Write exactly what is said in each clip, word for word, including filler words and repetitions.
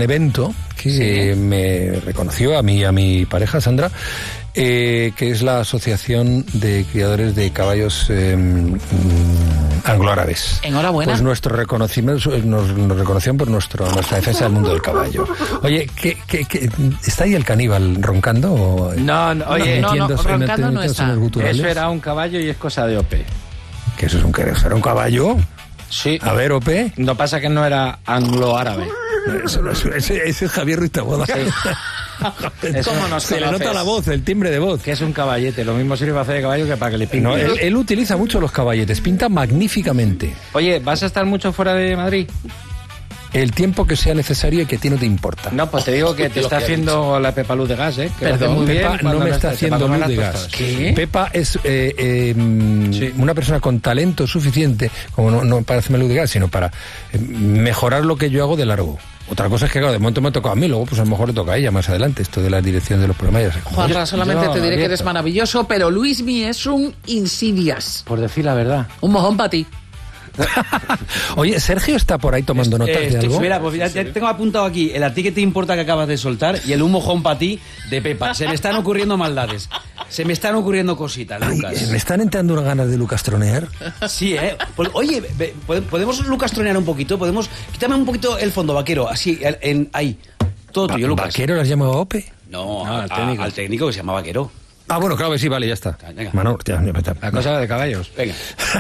evento que sí. me reconoció a mí y a mi pareja, Sandra, eh, que es la Asociación de Criadores de Caballos eh, Anglo-Árabes. Enhorabuena. Pues nuestro reconocimiento, nos, nos reconocieron por nuestro, nuestra defensa del mundo del caballo. Oye, ¿qué, qué, qué, ¿está ahí el caníbal roncando? O, no, no, oye, no, no, roncando no está. Eso era un caballo y es cosa de O P. ¿Qué eso es un, eso era un caballo? Sí. A ver, O P. No pasa que no era anglo-árabe. Eso, eso, ese, ese es Javier Ruiz Taboada. Sí. ¿Cómo nos Se le nota la voz, el timbre de voz. Que es un caballete, lo mismo sirve para hacer de caballo que para que le pinte. No, él, él utiliza mucho los caballetes, pinta magníficamente. Oye, ¿vas a estar mucho fuera de Madrid? El tiempo que sea necesario y que a ti no te importa. No, pues te digo que te está haciendo la Pepa luz de gas, ¿eh? Que Perdón, muy Pepa bien no me está haciendo luz de gas. ¿Qué? Pepa es eh, eh, sí. una persona con talento suficiente, como no, no para hacerme luz de gas, sino para eh, mejorar lo que yo hago de largo. Otra cosa es que, claro, de momento me ha tocado a mí, luego pues a lo mejor le toca a ella más adelante, esto de la dirección de los programas. Juanra, solamente te diré que eres maravilloso, pero Luismi es un insidias. Por decir la verdad. Un mojón para ti. Oye, Sergio está por ahí tomando notas eh, de algo. Mira, pues ya, ya tengo apuntado aquí el a ti que te importa que acabas de soltar y el un mojón para ti de Pepa. Se me están ocurriendo maldades. Se me están ocurriendo cositas, Lucas. Ay, me están entrando unas ganas de Lucas tronear. Sí, ¿eh? Pues, oye, ¿podemos Lucas tronear un poquito? ¿Podemos? Quítame un poquito el fondo, vaquero. Así, en, ahí. Todo tuyo, Lucas. ¿Vaquero lo has llamado O P? No, no al, técnico. A, al técnico que se llama vaquero. Ah, bueno, claro que sí, vale, ya está. Venga. Manolo, ya, ya, ya. La cosa de caballos. Venga.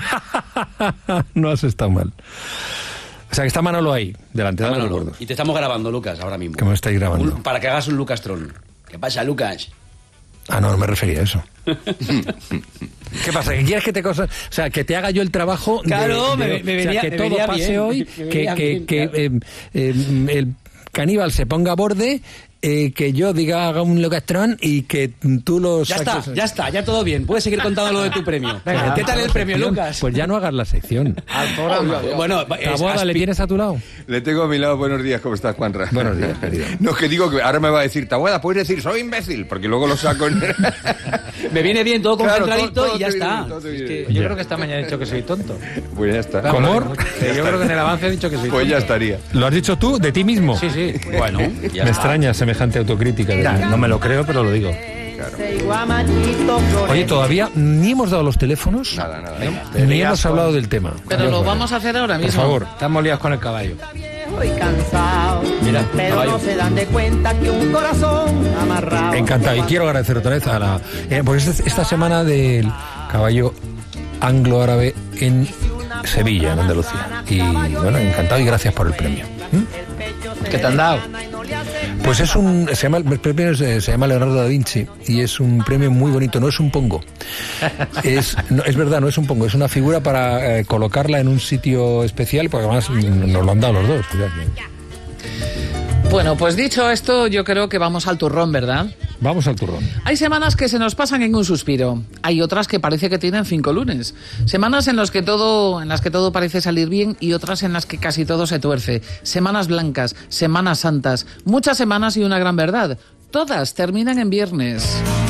No has estado mal. O sea, que está Manolo ahí, delante de Manolo. los gordos. Y te estamos grabando, Lucas, ahora mismo. ¿Cómo estáis grabando? Un, para que hagas un Lucas Tron. ¿Qué pasa, Lucas? Ah, no, no me refería a eso. ¿Qué pasa? ¿Que quieres que te cosa, o sea, que te haga yo el trabajo? Claro, de, de, me, me venía, o sea, que me todo venía pase bien, hoy, me que, venía que, bien, que claro. eh, eh, el caníbal se ponga a borde, eh, que yo diga haga un Locastrón y que tú lo Ya saques. está, ya está, ya todo bien. Puedes seguir contando lo de tu premio. Venga, ¿qué tal el premio, sección? Lucas? Pues ya no hagas la sección. Al programa. Bueno, Taboada, ¿le tienes a tu lado? Le tengo a mi lado. Buenos días, ¿cómo estás, Juanra? Buenos días, querido. No, es que digo que ahora me va a decir, Taboada, puedes decir, soy imbécil, porque luego lo saco en... Me viene bien, todo Claro, concentradito todo- todo y ya te viene está. bien, todo te viene Es que- bien. Yo creo que esta mañana he dicho que soy tonto. Pues ya está. ¿Cómo? Sí, yo creo que en el avance he dicho que soy Pues tonto. ya estaría. ¿Lo has dicho tú, de ti mismo? Sí, sí. Bueno, ya Me está. extraña semejante autocrítica. de Ya, ti. no me lo creo, pero lo digo. Oye, todavía ni hemos dado los teléfonos, Nada, nada. ni hemos hablado del tema. Pero lo vamos a hacer ahora Por mismo. favor. Estamos liados con el caballo. Y cansado, Mira, pero caballo. no se dan de cuenta que un corazón amarrado. Encantado. Y quiero agradecer otra vez a la... Eh, pues es esta semana del caballo anglo-árabe en Sevilla, en Andalucía. Y bueno, encantado y gracias por el premio. ¿Mm? ¿Qué te han dado? Pues es un... Se llama, el premio se, se llama Leonardo da Vinci y es un premio muy bonito. No es un pongo. Es, no, es verdad, no es un pongo. Es una figura para eh, colocarla en un sitio especial, porque además mm, nos lo han dado los dos. O sea que- Bueno, pues dicho esto, yo creo que vamos al turrón, ¿verdad? Vamos al turrón. Hay semanas que se nos pasan en un suspiro. Hay otras que parece que tienen cinco lunes. Semanas en las que todo, en las que todo parece salir bien y otras en las que casi todo se tuerce. Semanas blancas, semanas santas, muchas semanas y una gran verdad. Todas terminan en viernes.